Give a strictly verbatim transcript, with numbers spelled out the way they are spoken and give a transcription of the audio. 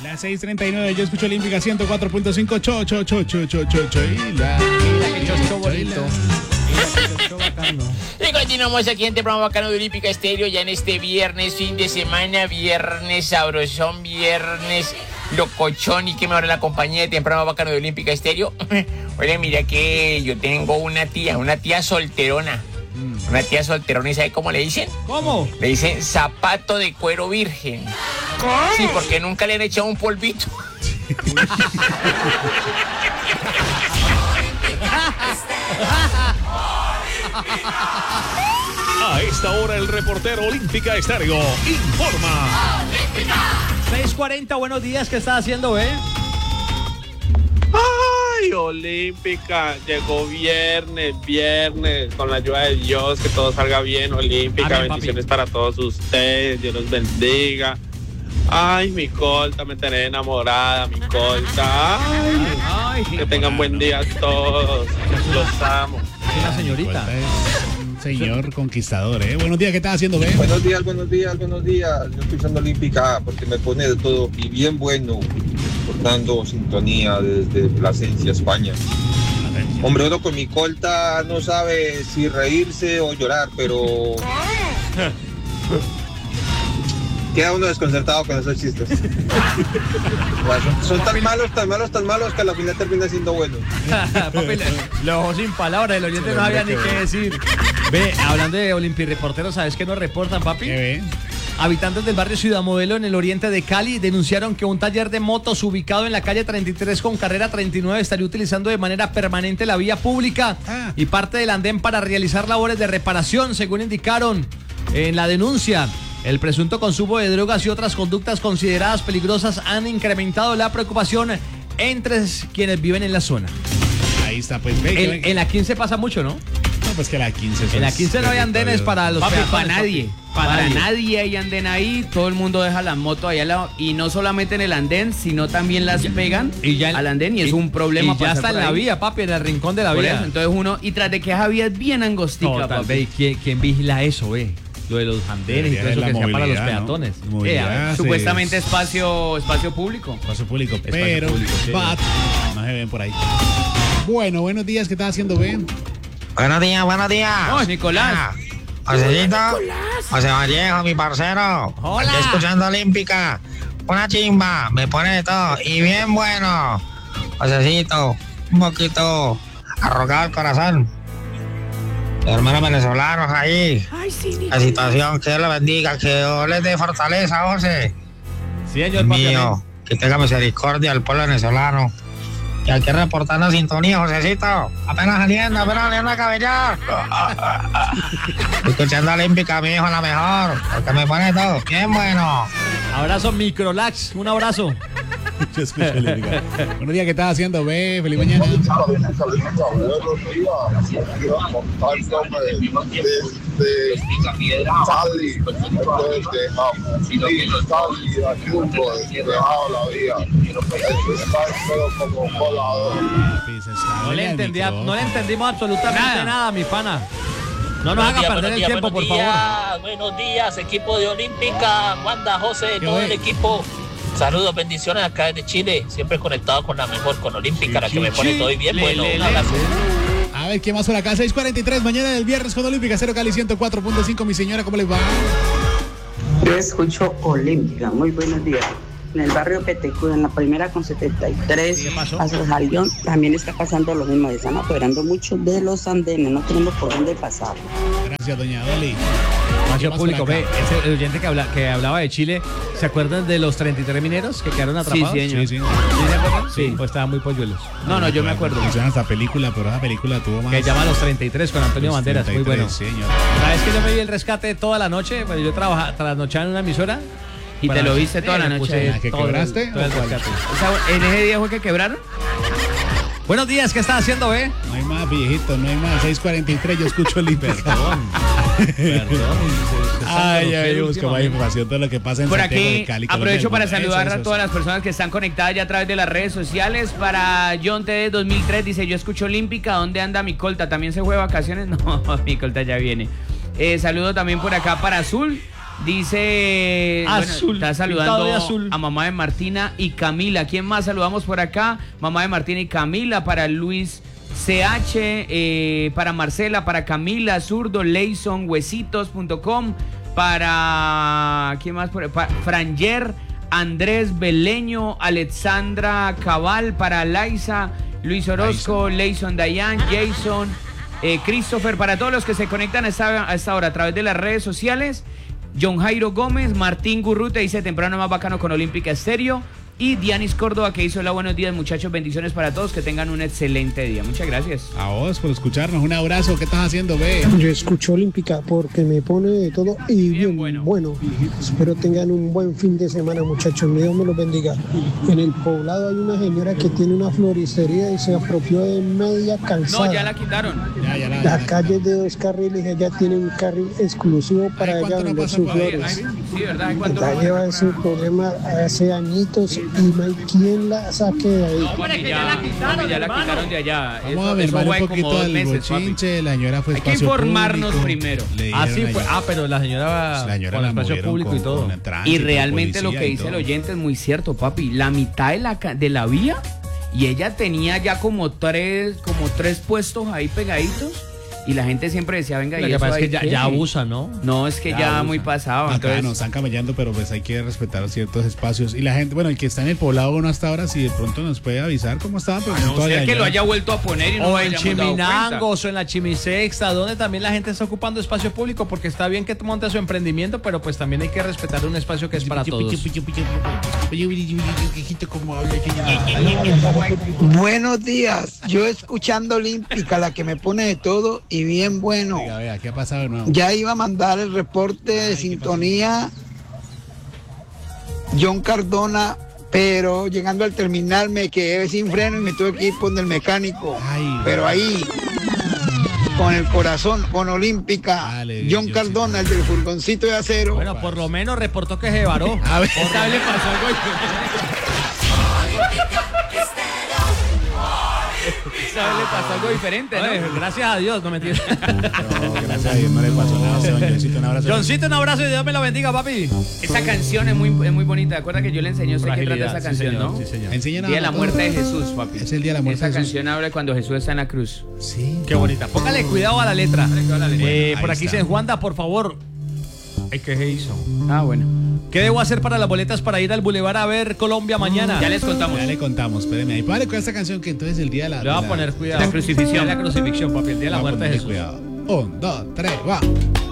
Las seis treinta y nueve, yo escucho Olímpica ciento cuatro punto cinco. Cho, cho, cho, cho, cho, cho, cho, y la, Mira que chocho bonito. Y continuamos aquí en el programa bacano de Olímpica Estéreo, ya en este viernes, fin de semana, viernes sabrosón, viernes locochón, y que mejor la compañía de temprano bacano de Olímpica Estéreo. Oye, mira que yo tengo una tía, una tía solterona. Una tía solterona, ¿y sabe cómo le dicen? ¿Cómo? Le dicen zapato de cuero virgen. ¿Cómo? Sí, porque nunca le han echado un polvito. A esta hora el reportero Olímpica Estéreo informa. seis cuarenta, buenos días, ¿qué está haciendo, eh? Ay, Olímpica, llegó viernes, viernes, con la ayuda de Dios, que todo salga bien, Olímpica, Amén, bendiciones papi. para todos ustedes, Dios los bendiga. Ay, mi colta, me tenés enamorada, mi colta. Ay, Ay, que tengan buen día todos, los amo. una señorita. Es un señor conquistador, ¿eh? Buenos días, ¿qué estás haciendo, ve? Buenos días, buenos días, buenos días. Yo estoy usando Olímpica porque me pone de todo y bien bueno, portando sintonía desde Plasencia, España. Hombre, uno con mi colta no sabe si reírse o llorar, pero queda uno desconcertado con esos chistes. Son, son tan malos, tan malos, tan malos que a la final termina siendo bueno. Papi, le- lo dejó sin palabras, el oyente no sabía ni qué decir. Ve, hablando de Olimpi-reporteros, ¿sabes qué nos reportan, papi? ¿Qué ve? Habitantes del barrio Ciudad Modelo en el oriente de Cali denunciaron que un taller de motos ubicado en la calle treinta y tres con carrera treinta y nueve estaría utilizando de manera permanente la vía pública Ah. y parte del andén para realizar labores de reparación, según indicaron en la denuncia. El presunto consumo de drogas y otras conductas consideradas peligrosas han incrementado la preocupación entre quienes viven en la zona. Ahí está, pues ve. En, en la quince pasa mucho, ¿no? No, pues que la quince. En la quince no hay andenes para los Papi, peatones, para nadie. papi. Para, Para nadie. nadie hay andén ahí. Todo el mundo deja las motos ahí al lado. Y no solamente en el andén, sino también las pegan Y ya- al andén. Y, es un problema Y ya pasar está en por la ahí. vía, papi, en el rincón de la Por vía. eso, entonces uno, y tras de que esa vía es bien angostica, Total, papi. ve, ¿quién, quién vigila eso, ve? Lo de los andenes y Debería todo eso de que la sea para los movilidad, ¿no? peatones. Movilidad. Eh, a ver, sí, Supuestamente es- espacio, espacio público. Espacio público, Espacio pero público, sí. but, no se ven por ahí. Bueno, buenos días, ¿qué estás haciendo, ve? Buenos días, buenos días. No, Nicolás. Josécito, José Vallejo, mi parcero. Hola. Aquí escuchando Olímpica. Una chimba, me pone de todo. Y bien bueno. Josécito, un poquito arrogado el corazón. Los hermanos venezolanos ahí. La situación, que Dios lo bendiga, que Dios les dé fortaleza, José. Sí, señor, Dios papi, mío, amén. que tenga misericordia al pueblo venezolano. Y hay que reportarnos sintonía, Josecito. Apenas saliendo, apenas saliendo a cabellar. Escuchando Olímpica, mi hijo, la mejor. Porque me pone todo. Bien bueno. Abrazo Microlax, un abrazo. Yo escucho Olímpica. Buenos días, ¿qué estás haciendo, ve? Feliz mañana. No le, entendía, no le entendimos absolutamente nada, Nada. mi pana. No nos haga perder el tiempo, por favor. Buenos días, equipo de Olímpica, Wanda, José, ¿Qué todo ve? el equipo. Saludos, bendiciones acá desde Chile, siempre conectado con la mejor, con Olímpica, la que me pone todo y bien. Le, Bueno, le, un le. abrazo. A ver, ¿qué más por acá? seis cuarenta y tres, mañana del viernes con Olímpica, cero Cali ciento cuatro punto cinco. Mi señora, ¿cómo les va? Yo escucho Olímpica, muy buenos días. En el barrio Petecuda, en la primera con setenta y tres, ¿Qué pasó? Paso Jalión, también está pasando lo mismo. Están apoderando mucho de los andenes, no tenemos por dónde pasar. Gracias, doña Dolly. Espacio más público, por acá? ve, ese, el oyente que, habla, que hablaba de Chile, ¿se acuerdan de los treinta y tres mineros que quedaron atrapados? Sí, señor. Sí, sí. ¿Sí se acuerdan? Sí. Pues estaban muy polluelos. No, no, yo me acuerdo. Hicieron esta película, pero esa película tuvo más. Que llama Los treinta y tres con Antonio Los Banderas, muy treinta y bueno. tres, señor. ¿Sabes que yo me vi el rescate toda la noche? Pues yo trabajaba, trasnochaba en una emisora. Y te lo viste toda la me noche. puse ¿La que todo el- quebraste todo el o cuál? rescate. O sea, ¿en ese día fue que quebraron? Buenos días, ¿qué estás haciendo, ve? No hay más, viejito, no hay más. seis cuarenta y tres, yo escucho Olímpica. Perdón. Perdón. Ay, ay, busco más información de lo que pasa en Por Santiago aquí de Cali, Colombia aprovecho del para mundo. Eso, saludar eso, a eso. todas las personas que están conectadas ya a través de las redes sociales. Para John T D dos mil tres dice, yo escucho Olímpica, ¿dónde anda mi colta? ¿También se fue de vacaciones? No, mi colta ya viene. Eh, saludo también por acá para Azul. Dice, Azul, bueno, está pintado de saludando azul. a mamá de Martina y Camila. ¿Quién más saludamos por acá? Mamá de Martina y Camila, para Luis C H, eh, para Marcela, para Camila, Zurdo, Leison, huesitos punto com, para, ¿quién más? Por, para Franger, Andrés Beleño, Alexandra Cabal, para Laisa, Luis Orozco, Leison Dayan, Jason, eh, Christopher, para todos los que se conectan a esta, a esta hora a través de las redes sociales. John Jairo Gómez, Martín Gurrute dice temprano más bacano con Olímpica Estéreo. Y Dianis Córdoba que hizo la buenos días, muchachos, bendiciones para todos, que tengan un excelente día. Muchas gracias. A vos por escucharnos, un abrazo. ¿Qué estás haciendo, ve? Yo escucho Olímpica porque me pone de todo y bien, bien bueno. bueno. Espero tengan un buen fin de semana, muchachos. Dios me los bendiga. En el poblado hay una señora que tiene una floristería y se apropió de media calzada. No, ya la quitaron. Ya, ya la, la ya, calle de dos carriles, ella tiene un carril exclusivo para Ay, ella no vender sus flores. Ay, sí, ¿verdad? ¿Cuánto Ya no lleva van a ese problema hace añitos y no hay quien la saque de ahí. No, papi, ya, ya la quitaron, ya la quitaron de allá. Vamos Eso, a ver, eso un fue como poquito dos del meses, bochinche. papi. La señora fue Hay que espacio informarnos público. primero. Le Así dieron fue. allá. Ah, pero la señora La señora con la espacio movieron público con- y todo. con el tránsito, Y realmente lo policía que y dice el todo. oyente es muy cierto, papi. La mitad de la, ca- de la vía y ella tenía ya como tres, como tres puestos ahí pegaditos. Y la gente siempre decía, venga, Lo ¿y que eso pasa es que ahí ya, qué? ya abusa, ¿no? No, es que ya, Ya muy abusa. pasado. Acá Entonces, nos están camellando, pero pues hay que respetar ciertos espacios. Y la gente, bueno, el que está en el poblado uno hasta ahora, si de pronto nos puede avisar cómo está, pero no o sea, que lo haya vuelto a poner y no O nos en hayamos dado cuenta. Chiminangos o en la Chimisexta, donde también la gente está ocupando espacio público, porque está bien que monte su emprendimiento, pero pues también hay que respetar un espacio que es para todos. Buenos días, yo escuchando Olímpica, la que me pone de todo y bien bueno. Oiga, vea, ¿qué ha pasado de nuevo? Ya iba a mandar el reporte de sintonía John Cardona, pero llegando al terminal me quedé sin freno y me tuve que ir con el mecánico. Ay, pero ahí, con el corazón, con Olímpica, Dale, John yo Cardona, el del furgoncito de acero. Bueno, por lo menos reportó que se varó. A ver. Esta vez le pasó algo Esta vez le pasó algo diferente, Oye, ¿no? gracias a Dios, no me entiendes. No, gracias a Dios no le pasó nada. Don Johncito, un abrazo. Johncito, un abrazo y Dios me lo bendiga, papi. Esa canción es muy, es muy bonita. ¿Te acuerdas que yo le enseñé a usted qué trata esa Sí, canción, señor, no? sí, señor. Enseña nada Día de la más. muerte de Jesús, papi. Es el día de la muerte Esa de Jesús. canción habla cuando Jesús está en la cruz. Sí. Qué bonita. Póngale cuidado a la letra. Eh, Bueno, por ahí aquí está. dice Juanda, por favor. Ay, ¿qué se hizo? Ah, bueno. ¿Qué debo hacer para las boletas para ir al Boulevard a ver Colombia mañana? Ya les contamos. Ya le contamos, espéreme. Ahí pare con esta canción que entonces el día de la. Le voy de a la- poner cuidado. La crucifixión. La crucifixión, papi. El día de la Vamos a muerte de ponerle Jesús. cuidado. Un, dos, tres, va.